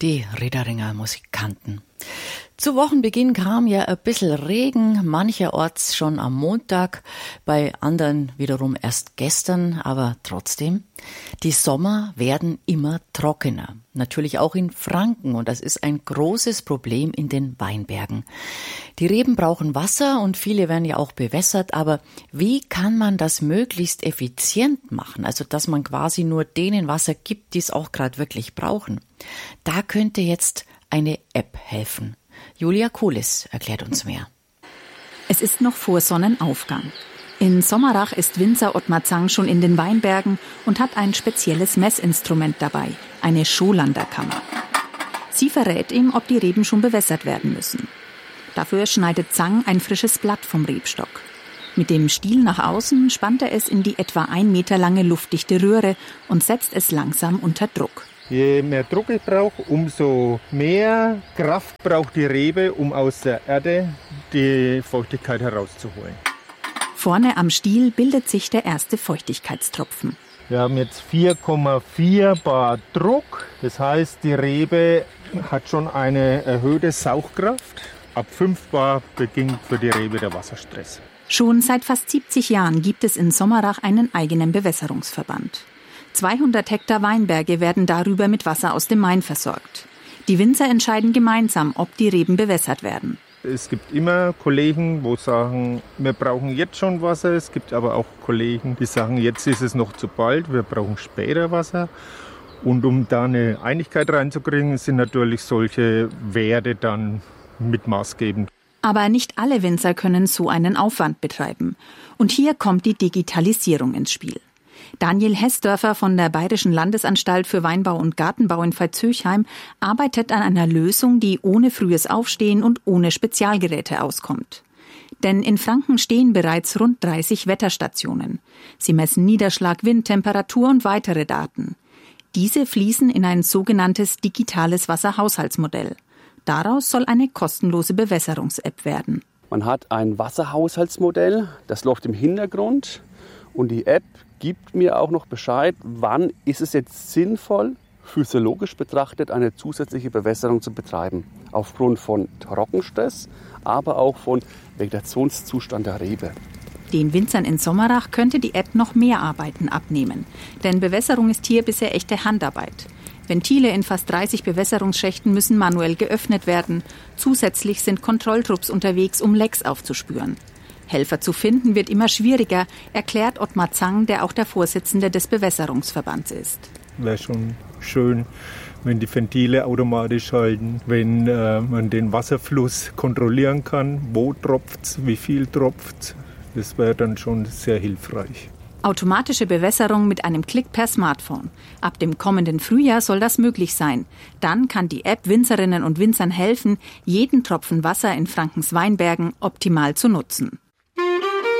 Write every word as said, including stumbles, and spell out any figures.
die Riederinger Musikanten. Zu Wochenbeginn kam ja ein bisschen Regen, mancherorts schon am Montag, bei anderen wiederum erst gestern, aber trotzdem. Die Sommer werden immer trockener, natürlich auch in Franken, und das ist ein großes Problem in den Weinbergen. Die Reben brauchen Wasser und viele werden ja auch bewässert, aber wie kann man das möglichst effizient machen, also dass man quasi nur denen Wasser gibt, die es auch gerade wirklich brauchen? Da könnte jetzt eine App helfen. Julia Kulis erklärt uns mehr. Es ist noch vor Sonnenaufgang. In Sommerach ist Winzer Ottmar Zang schon in den Weinbergen und hat ein spezielles Messinstrument dabei, eine Scholanderkammer. Sie verrät ihm, ob die Reben schon bewässert werden müssen. Dafür schneidet Zang ein frisches Blatt vom Rebstock. Mit dem Stiel nach außen spannt er es in die etwa ein Meter lange luftdichte Röhre und setzt es langsam unter Druck. Je mehr Druck ich brauche, umso mehr Kraft braucht die Rebe, um aus der Erde die Feuchtigkeit herauszuholen. Vorne am Stiel bildet sich der erste Feuchtigkeitstropfen. Wir haben jetzt vier Komma vier Bar Druck. Das heißt, die Rebe hat schon eine erhöhte Saugkraft. Ab fünf Bar beginnt für die Rebe der Wasserstress. Schon seit fast siebzig Jahren gibt es in Sommerach einen eigenen Bewässerungsverband. zweihundert Hektar Weinberge werden darüber mit Wasser aus dem Main versorgt. Die Winzer entscheiden gemeinsam, ob die Reben bewässert werden. Es gibt immer Kollegen, die sagen, wir brauchen jetzt schon Wasser. Es gibt aber auch Kollegen, die sagen, jetzt ist es noch zu bald, wir brauchen später Wasser. Und um da eine Einigkeit reinzukriegen, sind natürlich solche Werte dann mit maßgebend. Aber nicht alle Winzer können so einen Aufwand betreiben. Und hier kommt die Digitalisierung ins Spiel. Daniel Hessdörfer von der Bayerischen Landesanstalt für Weinbau und Gartenbau in Veitshöchheim arbeitet an einer Lösung, die ohne frühes Aufstehen und ohne Spezialgeräte auskommt. Denn in Franken stehen bereits rund dreißig Wetterstationen. Sie messen Niederschlag, Wind, Temperatur und weitere Daten. Diese fließen in ein sogenanntes digitales Wasserhaushaltsmodell. Daraus soll eine kostenlose Bewässerungs-App werden. Man hat ein Wasserhaushaltsmodell, das läuft im Hintergrund, und die App gibt mir auch noch Bescheid, wann ist es jetzt sinnvoll, physiologisch betrachtet, eine zusätzliche Bewässerung zu betreiben. Aufgrund von Trockenstress, aber auch von Vegetationszustand der Rebe. Den Winzern in Sommerach könnte die App noch mehr Arbeiten abnehmen. Denn Bewässerung ist hier bisher echte Handarbeit. Ventile in fast dreißig Bewässerungsschächten müssen manuell geöffnet werden. Zusätzlich sind Kontrolltrupps unterwegs, um Lecks aufzuspüren. Helfer zu finden wird immer schwieriger, erklärt Ottmar Zang, der auch der Vorsitzende des Bewässerungsverbands ist. Wäre schon schön, wenn die Ventile automatisch halten, wenn äh, man den Wasserfluss kontrollieren kann, wo tropft's, wie viel tropft's. Das wäre dann schon sehr hilfreich. Automatische Bewässerung mit einem Klick per Smartphone. Ab dem kommenden Frühjahr soll das möglich sein. Dann kann die App Winzerinnen und Winzern helfen, jeden Tropfen Wasser in Frankens Weinbergen optimal zu nutzen.